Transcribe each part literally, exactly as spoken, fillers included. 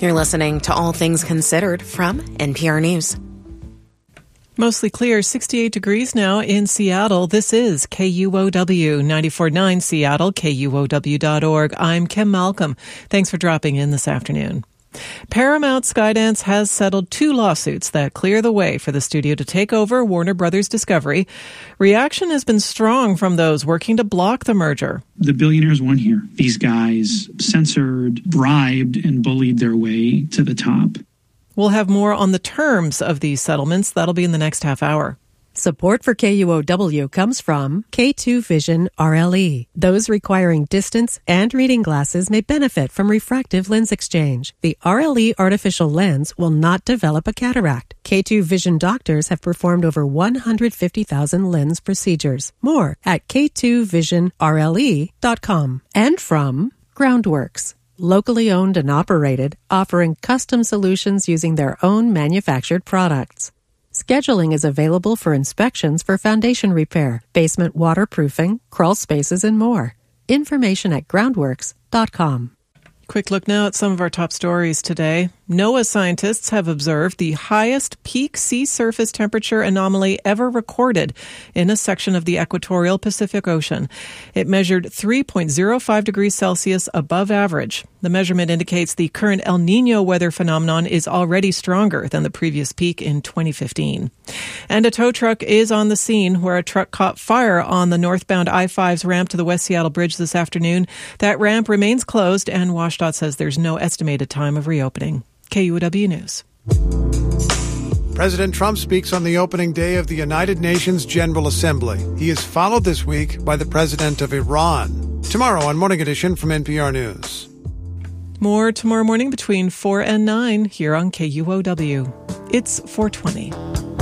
You're listening to All Things Considered from N P R News. Mostly clear, sixty-eight degrees now in Seattle. This is K U O W ninety-four point nine Seattle, K U O W dot org. I'm Kim Malcolm. Thanks for dropping in this afternoon. Paramount Skydance has settled two lawsuits that clear the way for the studio to take over Warner Brothers Discovery. Reaction has been strong from those working to block the merger. The billionaires won here. These guys censored, bribed, and bullied their way to the top. We'll have more on the terms of these settlements. That'll be in the next half hour. Support for K U O W comes from K two Vision R L E. Those requiring distance and reading glasses may benefit from refractive lens exchange. The R L E artificial lens will not develop a cataract. K two Vision doctors have performed over one hundred fifty thousand lens procedures. More at K two vision R L E dot com. And from Groundworks. Locally owned and operated, offering custom solutions using their own manufactured products. Scheduling is available for inspections for foundation repair, basement waterproofing, crawl spaces, and more. Information at groundworks dot com. Quick look now at some of our top stories today. NOAA scientists have observed the highest peak sea surface temperature anomaly ever recorded in a section of the equatorial Pacific Ocean. It measured three point zero five degrees Celsius above average. The measurement indicates the current El Niño weather phenomenon is already stronger than the previous peak in twenty fifteen. And a tow truck is on the scene where a truck caught fire on the northbound I five's ramp to the West Seattle Bridge this afternoon. That ramp remains closed, and WashDOT says there's no estimated time of reopening. K U O W News. President Trump speaks on the opening day of the United Nations General Assembly. He is followed this week by the president of Iran. Tomorrow on Morning Edition from N P R News. More tomorrow morning between four and nine here on K U O W. It's four twenty.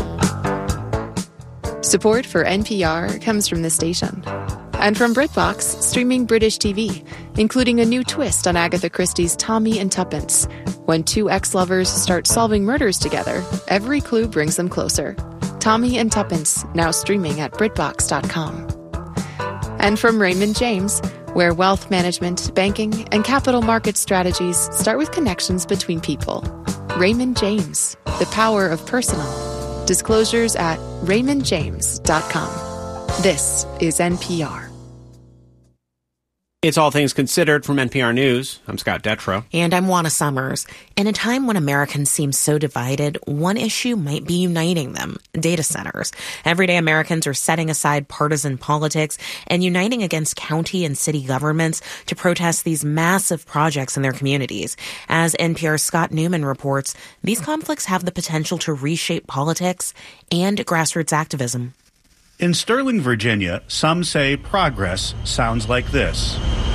Support for N P R comes from this station. And from BritBox, streaming British T V, including a new twist on Agatha Christie's Tommy and Tuppence. When two ex-lovers start solving murders together, every clue brings them closer. Tommy and Tuppence, now streaming at Britbox dot com. And from Raymond James, where wealth management, banking, and capital market strategies start with connections between people. Raymond James, the power of personal. Disclosures at raymond james dot com. This is N P R. It's All Things Considered from N P R News. I'm Scott Detrow. And I'm Juana Summers. In a time when Americans seem so divided, one issue might be uniting them: data centers. Everyday Americans are setting aside partisan politics and uniting against county and city governments to protest these massive projects in their communities. As N P R's Scott Newman reports, these conflicts have the potential to reshape politics and grassroots activism. In Sterling, Virginia, some say progress sounds like this.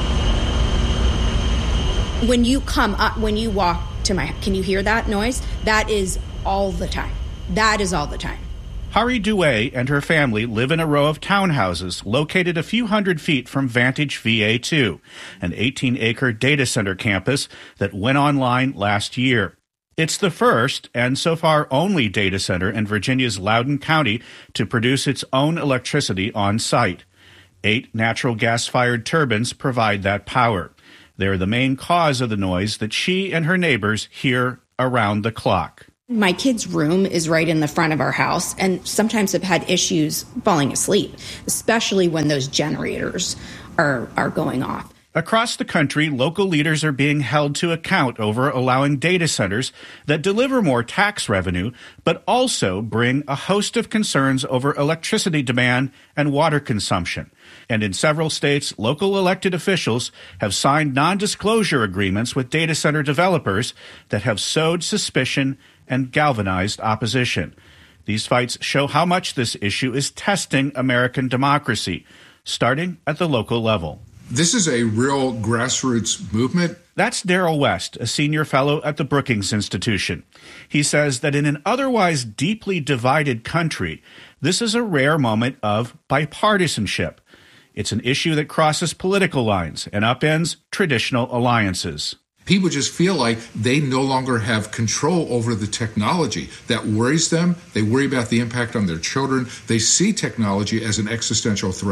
When you come up, when you walk to my, can you hear that noise? That is all the time. That is all the time. Hari Douay and her family live in a row of townhouses located a few hundred feet from Vantage V A two, an eighteen-acre data center campus that went online last year. It's the first, and so far only, data center in Virginia's Loudoun County to produce its own electricity on site. Eight natural gas-fired turbines provide that power. They're the main cause of the noise that she and her neighbors hear around the clock. My kid's room is right in the front of our house, and sometimes I've had issues falling asleep, especially when those generators are, are going off. Across the country, local leaders are being held to account over allowing data centers that deliver more tax revenue, but also bring a host of concerns over electricity demand and water consumption. And in several states, local elected officials have signed non-disclosure agreements with data center developers that have sowed suspicion and galvanized opposition. These fights show how much this issue is testing American democracy, starting at the local level. This is a real grassroots movement. That's Daryl West, a senior fellow at the Brookings Institution. He says that in an otherwise deeply divided country, this is a rare moment of bipartisanship. It's an issue that crosses political lines and upends traditional alliances. People just feel like they no longer have control over the technology. That worries them. They worry about the impact on their children. They see technology as an existential threat.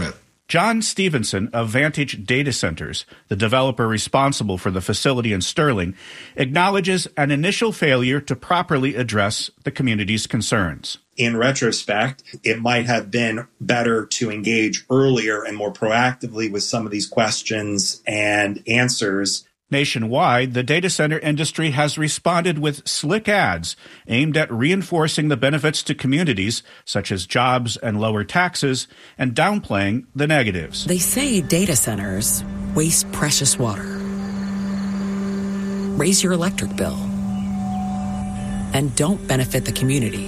John Stevenson of Vantage Data Centers, the developer responsible for the facility in Sterling, acknowledges an initial failure to properly address the community's concerns. In retrospect, it might have been better to engage earlier and more proactively with some of these questions and answers. Nationwide, the data center industry has responded with slick ads aimed at reinforcing the benefits to communities, such as jobs and lower taxes, and downplaying the negatives. They say data centers waste precious water, raise your electric bill, and don't benefit the community.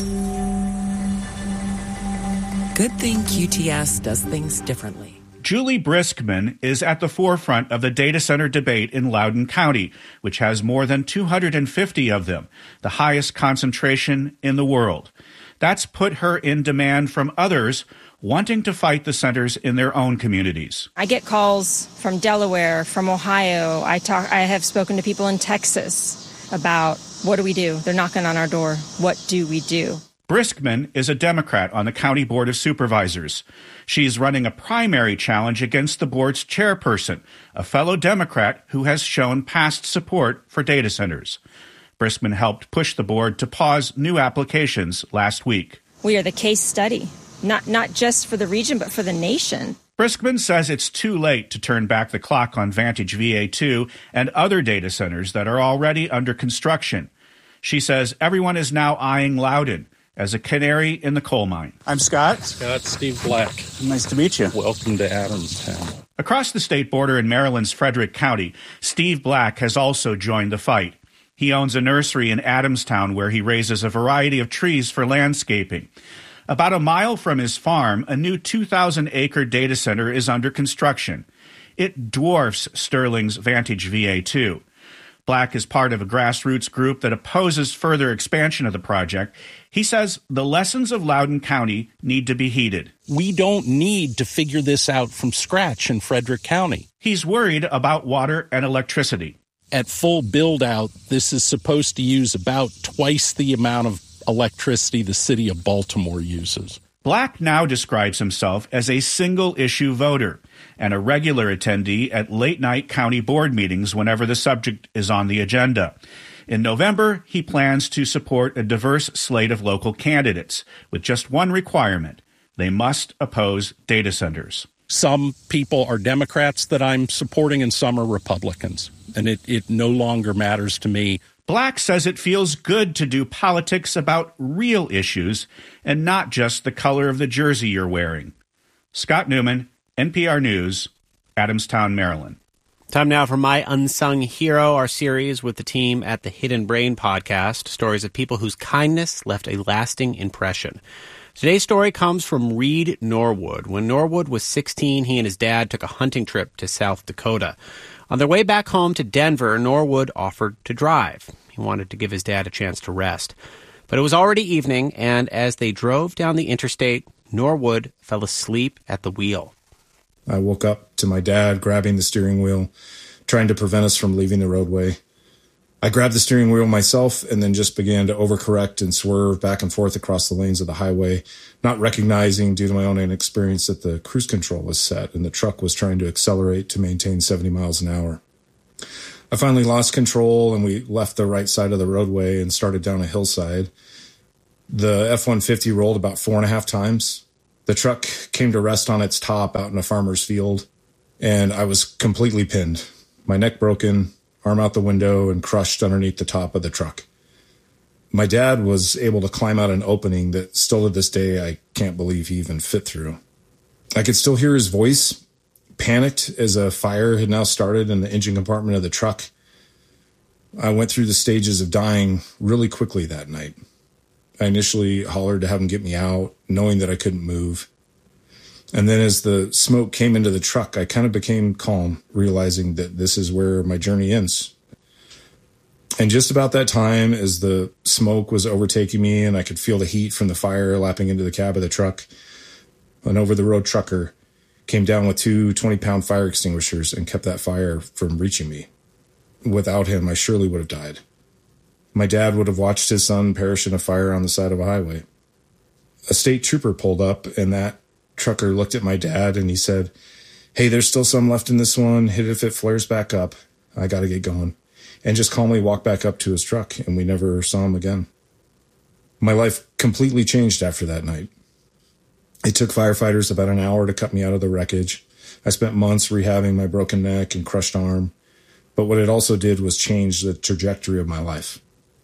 Good thing Q T S does things differently. Julie Briskman is at the forefront of the data center debate in Loudoun County, which has more than two hundred fifty of them, the highest concentration in the world. That's put her in demand from others wanting to fight the centers in their own communities. I get calls from Delaware, from Ohio. I talk. I have spoken to people in Texas about what do we do? They're knocking on our door. What do we do? Briskman is a Democrat on the County Board of Supervisors. She's running a primary challenge against the board's chairperson, a fellow Democrat who has shown past support for data centers. Briskman helped push the board to pause new applications last week. We are the case study, not, not just for the region, but for the nation. Briskman says it's too late to turn back the clock on Vantage V A two and other data centers that are already under construction. She says everyone is now eyeing Loudoun as a canary in the coal mine. I'm Scott. Scott, Steve Black. Nice to meet you. Welcome to Adamstown. Across the state border in Maryland's Frederick County, Steve Black has also joined the fight. He owns a nursery in Adamstown where he raises a variety of trees for landscaping. About a mile from his farm, a new two thousand acre data center is under construction. It dwarfs Sterling's Vantage V A two. Black is part of a grassroots group that opposes further expansion of the project. He says the lessons of Loudoun County need to be heeded. We don't need to figure this out from scratch in Frederick County. He's worried about water and electricity. At full build-out, this is supposed to use about twice the amount of electricity the city of Baltimore uses. Black now describes himself as a single-issue voter and a regular attendee at late-night county board meetings whenever the subject is on the agenda. In November, he plans to support a diverse slate of local candidates with just one requirement: they must oppose data centers. Some people are Democrats that I'm supporting and some are Republicans, and it, it no longer matters to me. Black says it feels good to do politics about real issues and not just the color of the jersey you're wearing. Scott Newman, N P R News, Adamstown, Maryland. Time now for My Unsung Hero, our series with the team at the Hidden Brain podcast, stories of people whose kindness left a lasting impression. Today's story comes from Reed Norwood. When Norwood was sixteen, he and his dad took a hunting trip to South Dakota. On their way back home to Denver, Norwood offered to drive. He wanted to give his dad a chance to rest. But it was already evening, and as they drove down the interstate, Norwood fell asleep at the wheel. I woke up to my dad grabbing the steering wheel, trying to prevent us from leaving the roadway. I grabbed the steering wheel myself and then just began to overcorrect and swerve back and forth across the lanes of the highway, not recognizing due to my own inexperience that the cruise control was set and the truck was trying to accelerate to maintain seventy miles an hour. I finally lost control and we left the right side of the roadway and started down a hillside. The F one fifty rolled about four and a half times. The truck came to rest on its top out in a farmer's field, and I was completely pinned. My neck broken, arm out the window, and crushed underneath the top of the truck. My dad was able to climb out an opening that still to this day I can't believe he even fit through. I could still hear his voice, panicked as a fire had now started in the engine compartment of the truck. I went through the stages of dying really quickly that night. I initially hollered to have him get me out, knowing that I couldn't move. And then as the smoke came into the truck, I kind of became calm, realizing that this is where my journey ends. And just about that time, as the smoke was overtaking me and I could feel the heat from the fire lapping into the cab of the truck, an over-the-road trucker came down with two twenty-pound fire extinguishers and kept that fire from reaching me. Without him, I surely would have died. My dad would have watched his son perish in a fire on the side of a highway. A state trooper pulled up, and that trucker looked at my dad and he said, "Hey, there's still some left in this one. Hit it if it flares back up. I got to get going." And just calmly walked back up to his truck, and we never saw him again. My life completely changed after that night. It took firefighters about an hour to cut me out of the wreckage. I spent months rehabbing my broken neck and crushed arm. But what it also did was change the trajectory of my life.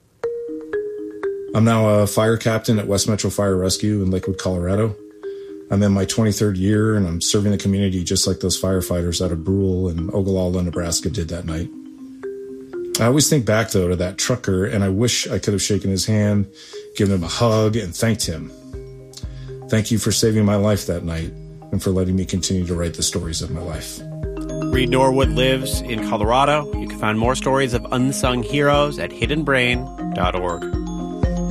I'm now a fire captain at West Metro Fire Rescue in Lakewood, Colorado. I'm in my twenty-third year, and I'm serving the community just like those firefighters out of Brule and Ogallala, Nebraska did that night. I always think back, though, to that trucker, and I wish I could have shaken his hand, given him a hug, and thanked him. Thank you for saving my life that night and for letting me continue to write the stories of my life. Reed Norwood lives in Colorado. You can find more stories of unsung heroes at hidden brain dot org.